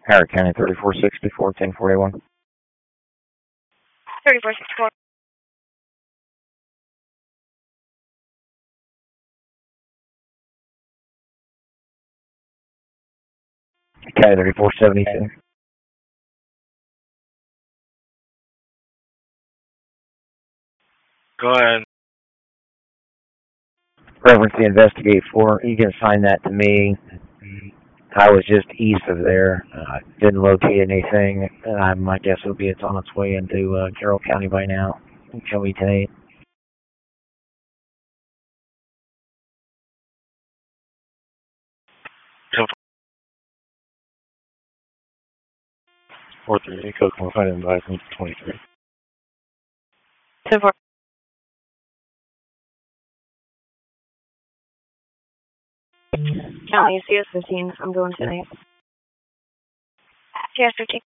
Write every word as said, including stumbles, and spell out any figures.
Howard County, thirty-four sixty-four, ten forty-one. thirty-four sixty-four. Okay, thirty-four seventy-two. Go ahead. Reference to investigate for, you can assign that to me. I was just east of there. Uh, didn't locate anything. Uh, my guess would be it's on its way into uh, Carroll County by now. Can we take? four three, code four five advice twenty-three. ten four. County C S fifteen. I'm going tonight. C S fifteen.